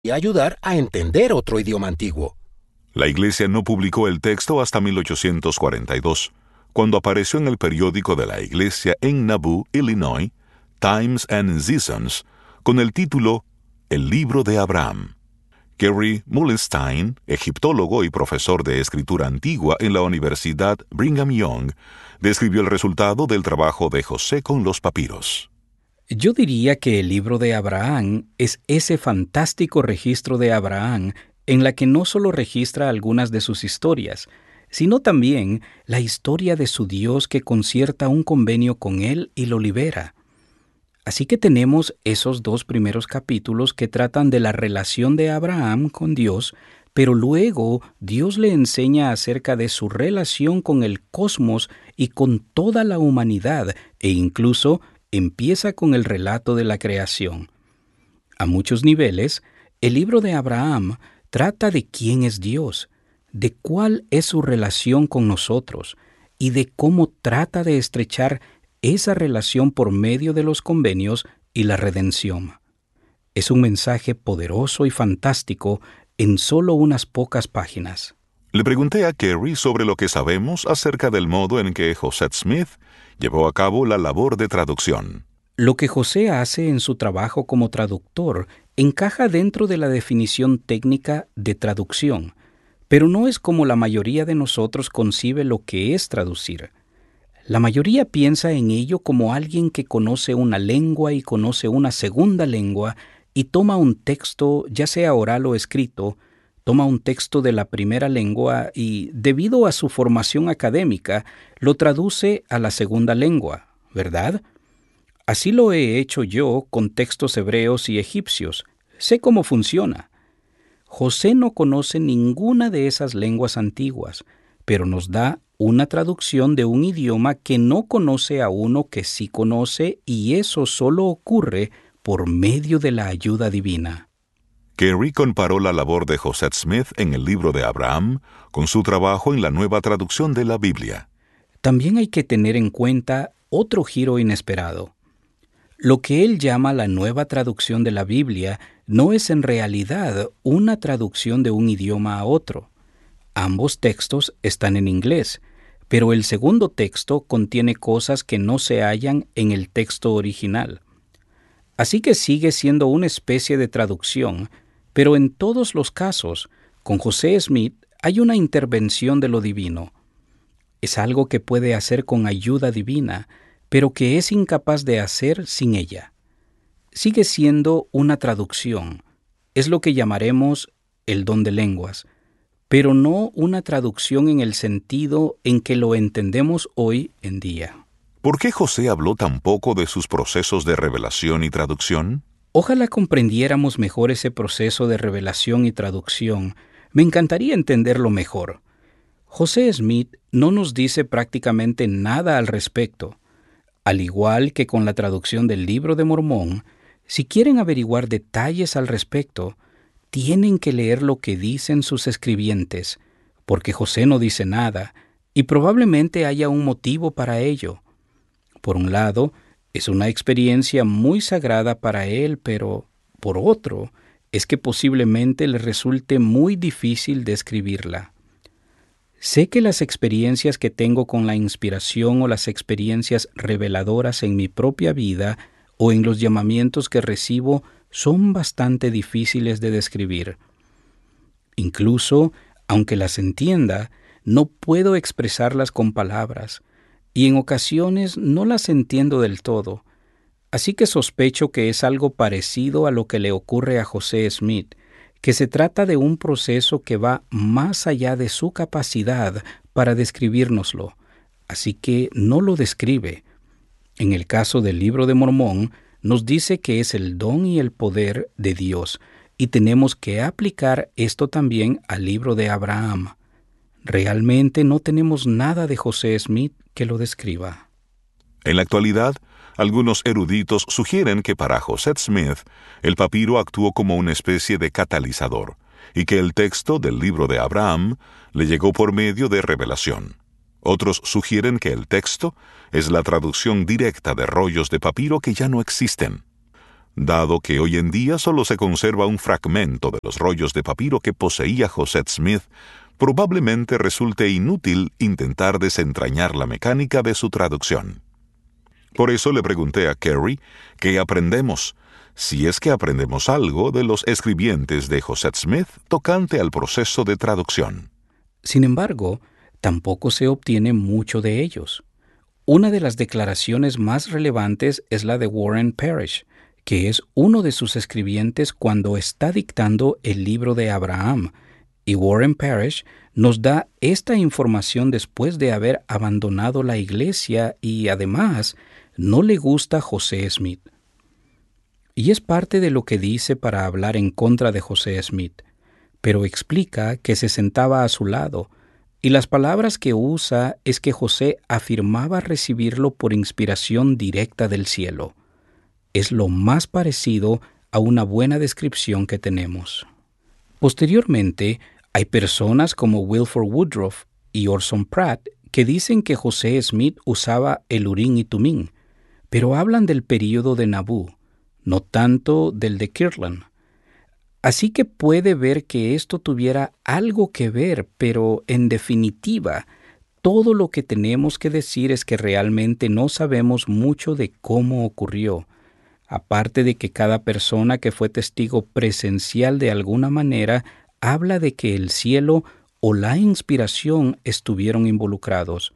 ayudar a entender otro idioma antiguo. La Iglesia no publicó el texto hasta 1842, cuando apareció en el periódico de la Iglesia en Nauvoo, Illinois, Times and Seasons, con el título El libro de Abraham. Gary Mullenstein, egiptólogo y profesor de escritura antigua en la Universidad Brigham Young, describió el resultado del trabajo de José con los papiros. Yo diría que el libro de Abraham es ese fantástico registro de Abraham en la que no solo registra algunas de sus historias, sino también la historia de su Dios que concierta un convenio con él y lo libera. Así que tenemos esos 2 primeros capítulos que tratan de la relación de Abraham con Dios, pero luego Dios le enseña acerca de su relación con el cosmos y con toda la humanidad, e incluso empieza con el relato de la creación. A muchos niveles, el libro de Abraham trata de quién es Dios, de cuál es su relación con nosotros y de cómo trata de estrechar esa relación por medio de los convenios y la redención. Es un mensaje poderoso y fantástico en solo unas pocas páginas. Le pregunté a Kerry sobre lo que sabemos acerca del modo en que José Smith llevó a cabo la labor de traducción. Lo que José hace en su trabajo como traductor encaja dentro de la definición técnica de traducción, pero no es como la mayoría de nosotros concibe lo que es traducir. La mayoría piensa en ello como alguien que conoce una lengua y conoce una segunda lengua y toma un texto, ya sea oral o escrito, toma un texto de la primera lengua y, debido a su formación académica, lo traduce a la segunda lengua, ¿verdad? Así lo he hecho yo con textos hebreos y egipcios. Sé cómo funciona. José no conoce ninguna de esas lenguas antiguas, pero nos da una traducción de un idioma que no conoce a uno que sí conoce, y eso solo ocurre por medio de la ayuda divina. Kerry comparó la labor de José Smith en el libro de Abraham con su trabajo en la nueva traducción de la Biblia. También hay que tener en cuenta otro giro inesperado. Lo que él llama la nueva traducción de la Biblia no es en realidad una traducción de un idioma a otro. Ambos textos están en inglés, pero el segundo texto contiene cosas que no se hallan en el texto original. Así que sigue siendo una especie de traducción, pero en todos los casos, con José Smith hay una intervención de lo divino. Es algo que puede hacer con ayuda divina, pero que es incapaz de hacer sin ella. Sigue siendo una traducción, es lo que llamaremos el don de lenguas, pero no una traducción en el sentido en que lo entendemos hoy en día. ¿Por qué José habló tan poco de sus procesos de revelación y traducción? Ojalá comprendiéramos mejor ese proceso de revelación y traducción. Me encantaría entenderlo mejor. José Smith no nos dice prácticamente nada al respecto. Al igual que con la traducción del Libro de Mormón, si quieren averiguar detalles al respecto, tienen que leer lo que dicen sus escribientes, porque José no dice nada, y probablemente haya un motivo para ello. Por un lado, es una experiencia muy sagrada para él, pero, por otro, es que posiblemente le resulte muy difícil describirla. Sé que las experiencias que tengo con la inspiración o las experiencias reveladoras en mi propia vida o en los llamamientos que recibo son bastante difíciles de describir. Incluso, aunque las entienda, no puedo expresarlas con palabras, y en ocasiones no las entiendo del todo. Así que sospecho que es algo parecido a lo que le ocurre a José Smith, que se trata de un proceso que va más allá de su capacidad para describírnoslo, así que no lo describe. En el caso del Libro de Mormón, nos dice que es el don y el poder de Dios, y tenemos que aplicar esto también al Libro de Abraham. Realmente no tenemos nada de José Smith que lo describa. En la actualidad, algunos eruditos sugieren que para José Smith, el papiro actuó como una especie de catalizador, y que el texto del Libro de Abraham le llegó por medio de revelación. Otros sugieren que el texto es la traducción directa de rollos de papiro que ya no existen. Dado que hoy en día solo se conserva un fragmento de los rollos de papiro que poseía Josette Smith, probablemente resulte inútil intentar desentrañar la mecánica de su traducción. Por eso le pregunté a Carey qué aprendemos, si es que aprendemos algo de los escribientes de Josette Smith tocante al proceso de traducción. Sin embargo, tampoco se obtiene mucho de ellos. Una de las declaraciones más relevantes es la de Warren Parrish, que es uno de sus escribientes cuando está dictando el libro de Abraham, y Warren Parrish nos da esta información después de haber abandonado la iglesia y, además, no le gusta José Smith. Y es parte de lo que dice para hablar en contra de José Smith, pero explica que se sentaba a su lado, y las palabras que usa es que José afirmaba recibirlo por inspiración directa del cielo. Es lo más parecido a una buena descripción que tenemos. Posteriormente, hay personas como Wilford Woodruff y Orson Pratt que dicen que José Smith usaba el Urim y Tumim, pero hablan del período de Nabú, no tanto del de Kirtland. Así que puede ver que esto tuviera algo que ver, pero en definitiva, todo lo que tenemos que decir es que realmente no sabemos mucho de cómo ocurrió, aparte de que cada persona que fue testigo presencial de alguna manera habla de que el cielo o la inspiración estuvieron involucrados.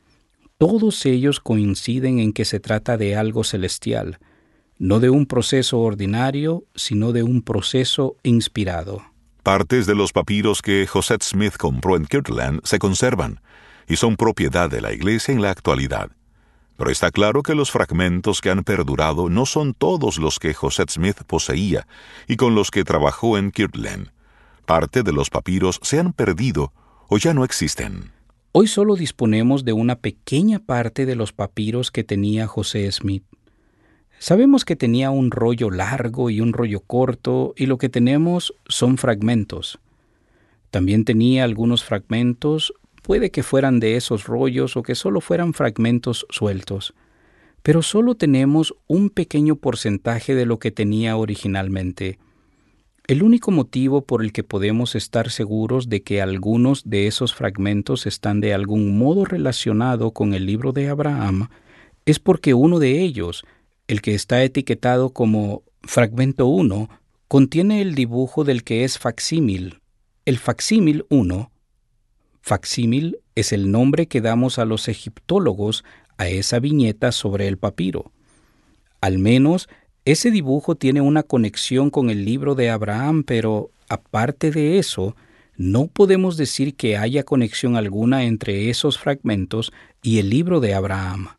Todos ellos coinciden en que se trata de algo celestial, no de un proceso ordinario, sino de un proceso inspirado. Partes de los papiros que Josette Smith compró en Kirtland se conservan y son propiedad de la Iglesia en la actualidad. Pero está claro que los fragmentos que han perdurado no son todos los que Josette Smith poseía y con los que trabajó en Kirtland. Parte de los papiros se han perdido o ya no existen. Hoy solo disponemos de una pequeña parte de los papiros que tenía José Smith. Sabemos que tenía un rollo largo y un rollo corto, y lo que tenemos son fragmentos. También tenía algunos fragmentos, puede que fueran de esos rollos o que solo fueran fragmentos sueltos, pero solo tenemos un pequeño porcentaje de lo que tenía originalmente. El único motivo por el que podemos estar seguros de que algunos de esos fragmentos están de algún modo relacionados con el libro de Abraham es porque uno de ellos, el que está etiquetado como fragmento 1, contiene el dibujo del que es facsímil. El facsímil 1, facsímil es el nombre que damos a los egiptólogos a esa viñeta sobre el papiro. Al menos, ese dibujo tiene una conexión con el libro de Abraham, pero aparte de eso, no podemos decir que haya conexión alguna entre esos fragmentos y el libro de Abraham.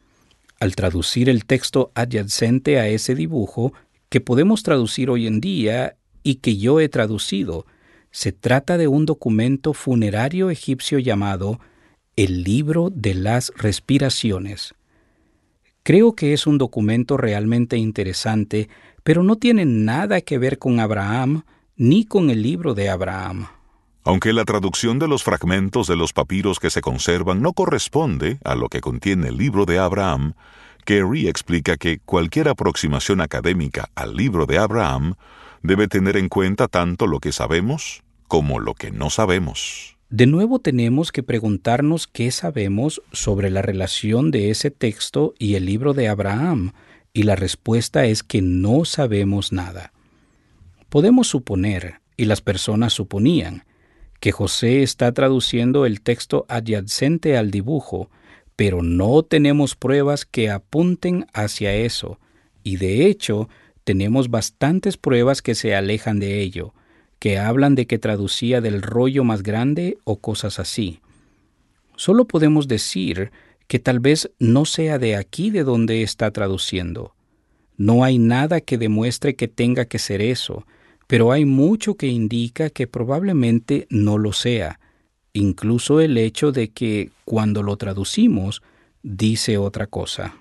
Al traducir el texto adyacente a ese dibujo, que podemos traducir hoy en día y que yo he traducido, se trata de un documento funerario egipcio llamado el Libro de las Respiraciones. Creo que es un documento realmente interesante, pero no tiene nada que ver con Abraham ni con el libro de Abraham. Aunque la traducción de los fragmentos de los papiros que se conservan no corresponde a lo que contiene el libro de Abraham, Carey explica que cualquier aproximación académica al libro de Abraham debe tener en cuenta tanto lo que sabemos como lo que no sabemos. De nuevo tenemos que preguntarnos qué sabemos sobre la relación de ese texto y el libro de Abraham, y la respuesta es que no sabemos nada. Podemos suponer, y las personas suponían, que José está traduciendo el texto adyacente al dibujo, pero no tenemos pruebas que apunten hacia eso, y de hecho tenemos bastantes pruebas que se alejan de ello, que hablan de que traducía del rollo más grande o cosas así. Solo podemos decir que tal vez no sea de aquí de donde está traduciendo. No hay nada que demuestre que tenga que ser eso, pero hay mucho que indica que probablemente no lo sea, incluso el hecho de que cuando lo traducimos dice otra cosa.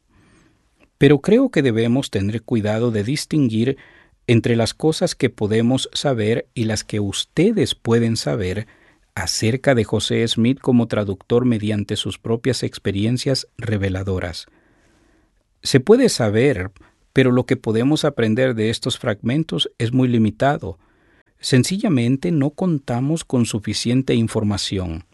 Pero creo que debemos tener cuidado de distinguir entre las cosas que podemos saber y las que ustedes pueden saber acerca de José Smith como traductor mediante sus propias experiencias reveladoras. Se puede saber, pero lo que podemos aprender de estos fragmentos es muy limitado. Sencillamente no contamos con suficiente información.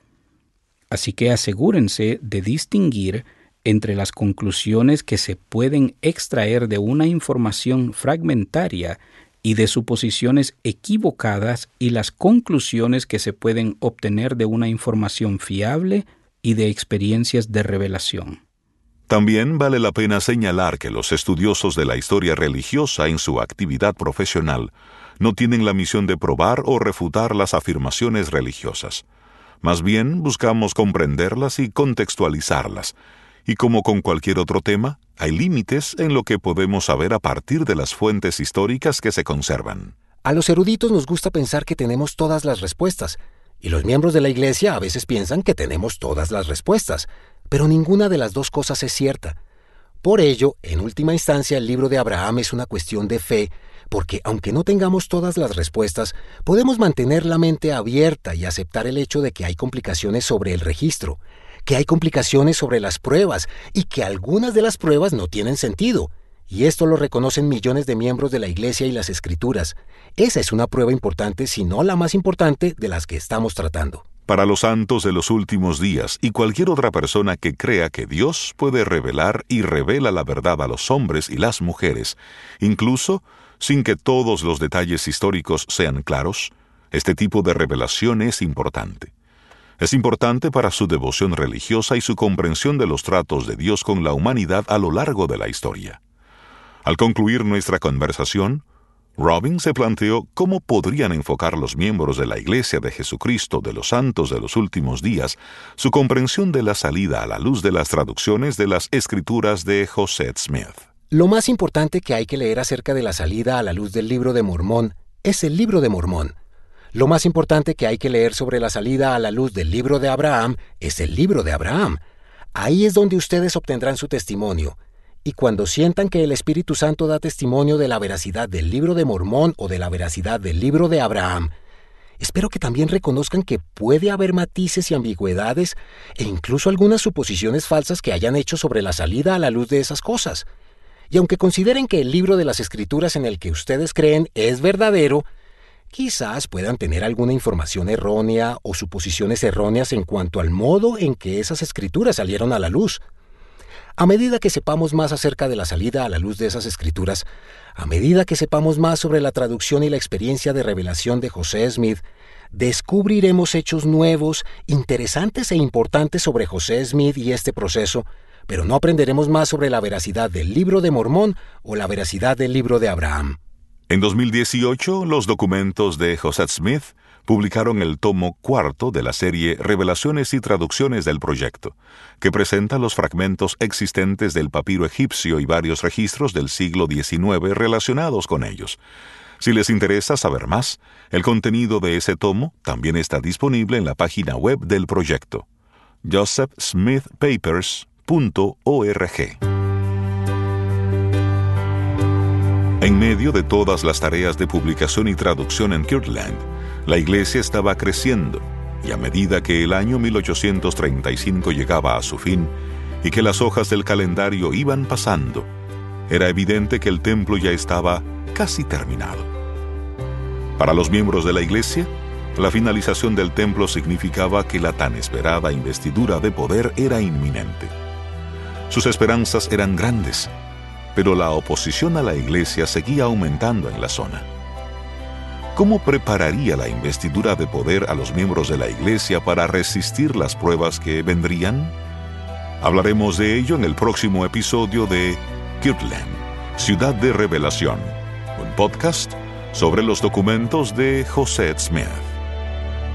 Así que asegúrense de distinguir entre las conclusiones que se pueden extraer de una información fragmentaria y de suposiciones equivocadas y las conclusiones que se pueden obtener de una información fiable y de experiencias de revelación. También vale la pena señalar que los estudiosos de la historia religiosa en su actividad profesional no tienen la misión de probar o refutar las afirmaciones religiosas. Más bien buscamos comprenderlas y contextualizarlas, y como con cualquier otro tema, hay límites en lo que podemos saber a partir de las fuentes históricas que se conservan. A los eruditos nos gusta pensar que tenemos todas las respuestas, y los miembros de la Iglesia a veces piensan que tenemos todas las respuestas, pero ninguna de las dos cosas es cierta. Por ello, en última instancia, el libro de Abraham es una cuestión de fe, porque aunque no tengamos todas las respuestas, podemos mantener la mente abierta y aceptar el hecho de que hay complicaciones sobre el registro, que hay complicaciones sobre las pruebas y que algunas de las pruebas no tienen sentido. Y esto lo reconocen millones de miembros de la Iglesia y las Escrituras. Esa es una prueba importante, si no la más importante, de las que estamos tratando. Para los santos de los últimos días y cualquier otra persona que crea que Dios puede revelar y revela la verdad a los hombres y las mujeres, incluso sin que todos los detalles históricos sean claros, este tipo de revelación es importante. Es importante para su devoción religiosa y su comprensión de los tratos de Dios con la humanidad a lo largo de la historia. Al concluir nuestra conversación, Robin se planteó cómo podrían enfocar los miembros de la Iglesia de Jesucristo de los Santos de los Últimos Días su comprensión de la salida a la luz de las traducciones de las Escrituras de José Smith. Lo más importante que hay que leer acerca de la salida a la luz del Libro de Mormón es el Libro de Mormón. Lo más importante que hay que leer sobre la salida a la luz del Libro de Abraham es el Libro de Abraham. Ahí es donde ustedes obtendrán su testimonio. Y cuando sientan que el Espíritu Santo da testimonio de la veracidad del Libro de Mormón o de la veracidad del Libro de Abraham, espero que también reconozcan que puede haber matices y ambigüedades e incluso algunas suposiciones falsas que hayan hecho sobre la salida a la luz de esas cosas. Y aunque consideren que el libro de las Escrituras en el que ustedes creen es verdadero, quizás puedan tener alguna información errónea o suposiciones erróneas en cuanto al modo en que esas escrituras salieron a la luz. A medida que sepamos más acerca de la salida a la luz de esas escrituras, a medida que sepamos más sobre la traducción y la experiencia de revelación de José Smith, descubriremos hechos nuevos, interesantes e importantes sobre José Smith y este proceso, pero no aprenderemos más sobre la veracidad del Libro de Mormón o la veracidad del Libro de Abraham. En 2018, los documentos de José Smith publicaron el tomo 4 de la serie Revelaciones y Traducciones del Proyecto, que presenta los fragmentos existentes del papiro egipcio y varios registros del siglo XIX relacionados con ellos. Si les interesa saber más, el contenido de ese tomo también está disponible en la página web del proyecto, josephsmithpapers.org. En medio de todas las tareas de publicación y traducción en Kirtland, la Iglesia estaba creciendo, y a medida que el año 1835 llegaba a su fin y que las hojas del calendario iban pasando, era evidente que el templo ya estaba casi terminado. Para los miembros de la Iglesia, la finalización del templo significaba que la tan esperada investidura de poder era inminente. Sus esperanzas eran grandes, pero la oposición a la Iglesia seguía aumentando en la zona. ¿Cómo prepararía la investidura de poder a los miembros de la Iglesia para resistir las pruebas que vendrían? Hablaremos de ello en el próximo episodio de Kirtland, Ciudad de Revelación, un podcast sobre los documentos de José Smith.